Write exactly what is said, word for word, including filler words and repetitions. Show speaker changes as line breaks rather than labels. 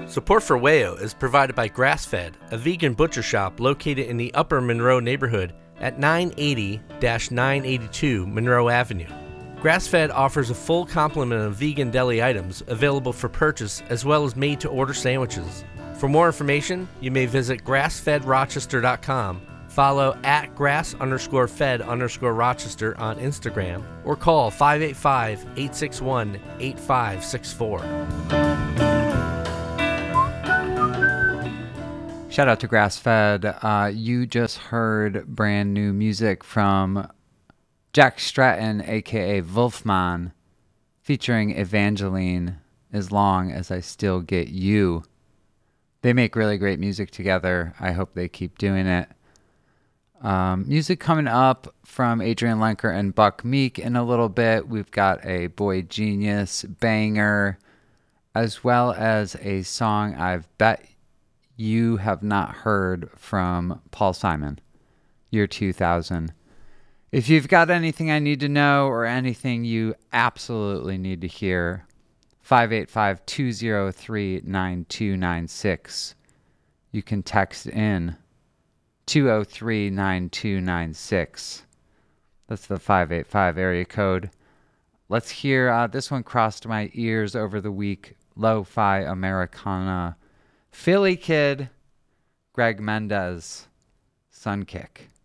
Support for Wayo is provided by Grass-Fed, a vegan butcher shop located in the Upper Monroe neighborhood at nine eighty to nine eighty-two Monroe Avenue. Grass-Fed offers a full complement of vegan deli items available for purchase as well as made-to-order sandwiches. For more information, you may visit grass fed rochester dot com, follow at grass underscore fed underscore Rochester on Instagram, or call five eight five, eight six one, eight five six four.
Shout out to Grass-Fed. Uh, you just heard brand new music from Jack Stratton, a k a. Wolfman, featuring Evangeline, As Long As I Still Get You. They make really great music together. I hope they keep doing it. Um, music coming up from Adrian Lenker and Buck Meek in a little bit. We've got a Boy Genius banger, as well as a song I've bet you have not heard from Paul Simon, Year two thousand. If you've got anything I need to know or anything you absolutely need to hear, five eight five, two zero three, nine two nine six. You can text in two oh three, nine two nine six. That's the five eight five area code. Let's hear, uh, this one crossed my ears over the week, Lo-Fi Americana. Philly Kid, Greg Mendez, Sunkick.